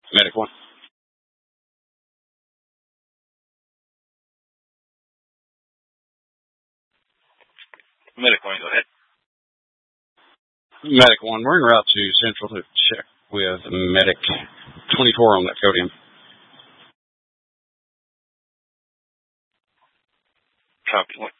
Medic 1. Medic 1, go ahead. Medic 1, we're en route to Central to check with Medic 24 on that Codium. Copy.